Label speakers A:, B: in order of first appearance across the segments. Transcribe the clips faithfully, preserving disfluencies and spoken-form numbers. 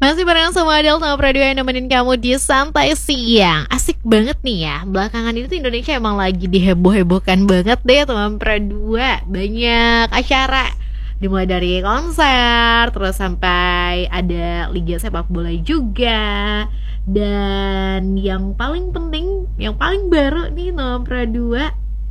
A: Masih bareng sama Adel sama Pradua yang nemenin kamu di Santai Siang. Asik banget nih ya, belakangan ini tuh Indonesia emang lagi diheboh-hebohkan banget deh teman Pradua. Banyak acara, dimulai dari konser, terus sampai ada liga sepak bola juga. Dan yang paling penting, yang paling baru nih teman Pradua,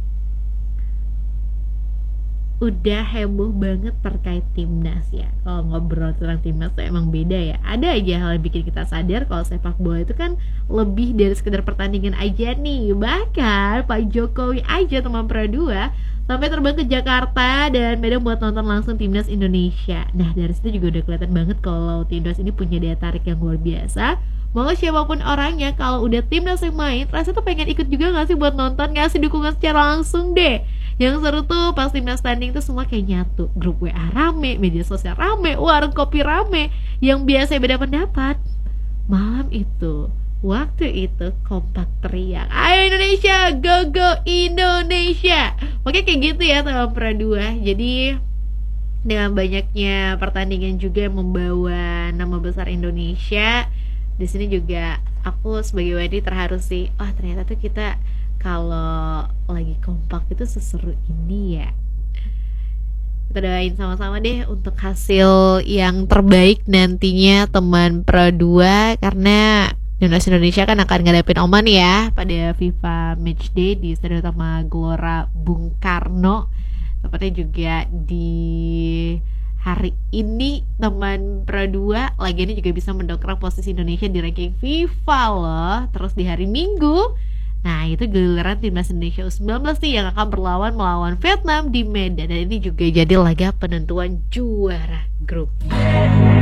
A: udah heboh banget terkait timnas ya. Kalau ngobrol tentang timnas tuh emang beda ya. Ada aja hal yang bikin kita sadar kalau sepak bola itu kan lebih dari sekedar pertandingan aja nih. Bahkan Pak Jokowi aja teman Pradua sampai terbang ke Jakarta dan Medan buat nonton langsung timnas Indonesia. Nah dari situ juga udah kelihatan banget kalau timnas ini punya daya tarik yang luar biasa. Mau siapapun orangnya, kalau udah timnas yang main, rasanya tuh pengen ikut juga gak sih buat nonton, ngasih dukungan secara langsung deh. Yang seru tuh pas timnas standing tuh semua kayak nyatu. Grup W A rame, media sosial rame, warung kopi rame. Yang biasa beda pendapat, malam itu, waktu itu kompak teriak, ayo Indonesia, go go Indonesia. Makanya kayak gitu ya teman Pradua. Jadi dengan banyaknya pertandingan juga yang membawa nama besar Indonesia, di sini juga aku sebagai Wendy terharu sih. Oh ternyata tuh kita kalau lagi kompak itu seseru ini ya. Kita doain sama-sama deh untuk hasil yang terbaik nantinya teman Pradua, karena timnas Indonesia kan akan ngadepin Oman ya pada FIFA Matchday di Stadion Utama Gelora Bung Karno. Tepatnya juga di hari ini teman Pradua, lagi ini juga bisa mendongkrak posisi Indonesia di ranking FIFA loh. Terus di hari Minggu, nah itu giliran timnas Indonesia U sembilan belas nih yang akan berlawan melawan Vietnam di Medan. Dan ini juga jadi laga penentuan juara grup.